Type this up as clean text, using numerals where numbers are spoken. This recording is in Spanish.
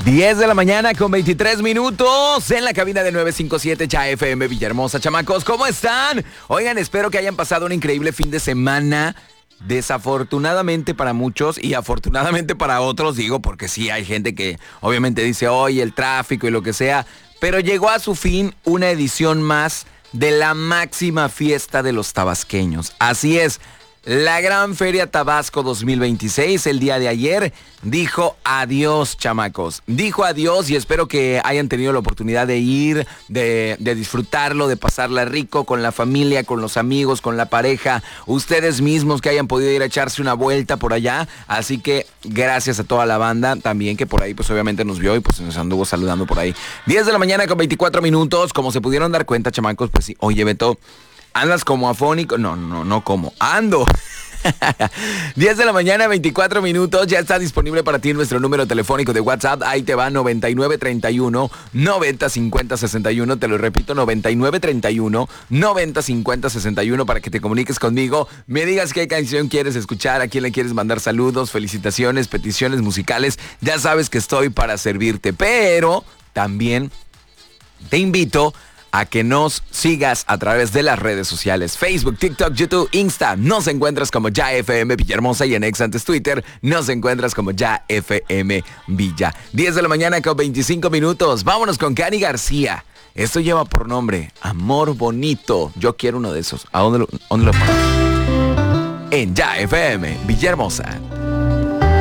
10 de la mañana con 23 minutos en la cabina de 957 Ya FM Villahermosa. Chamacos, ¿cómo están? Oigan, espero que hayan pasado un increíble fin de semana. Desafortunadamente para muchos y afortunadamente para otros, digo, porque sí hay gente que obviamente dice, oye, el tráfico y lo que sea, pero llegó a su fin una edición más de la máxima fiesta de los tabasqueños. Así es. La Gran Feria Tabasco 2026, el día de ayer, dijo adiós, chamacos. Dijo adiós y espero que hayan tenido la oportunidad de ir, de disfrutarlo, de pasarla rico con la familia, con los amigos, con la pareja, ustedes mismos que hayan podido ir a echarse una vuelta por allá. Así que gracias a toda la banda también que por ahí pues obviamente nos vio y pues nos anduvo saludando por ahí. 10 de la mañana con 24 minutos, como se pudieron dar cuenta, chamacos, pues sí. Oye, Beto, ¿andas como afónico? No como. ¡Ando! 10 de la mañana, 24 minutos. Ya está disponible para ti nuestro número telefónico de WhatsApp. Ahí te va, 9931 90 50 61. Te lo repito, 9931 90 50 61 para que te comuniques conmigo. Me digas qué canción quieres escuchar, a quién le quieres mandar saludos, felicitaciones, peticiones musicales. Ya sabes que estoy para servirte. Pero también te invito a que nos sigas a través de las redes sociales, Facebook, TikTok, YouTube, Insta. Nos encuentras como Ya FM Villahermosa y en Ex, antes Twitter, nos encuentras como Ya FM Villa. 10 de la mañana con 25 minutos. Vámonos con Cani García. Esto lleva por nombre Amor Bonito. Yo quiero uno de esos. ¿A dónde lo ponemos? En Ya FM Villahermosa.